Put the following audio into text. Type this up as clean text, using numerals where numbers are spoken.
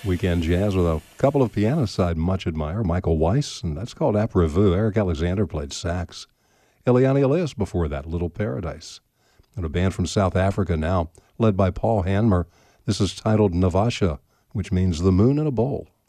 Weekend jazz with a couple of pianists I'd much admire, Michael Weiss, and that's called Après-Vu. Eric Alexander played sax. Eliane Elias before that, Little Paradise. And a band from South Africa now, led by Paul Hanmer. This is titled Navasha, which means the moon in a bowl.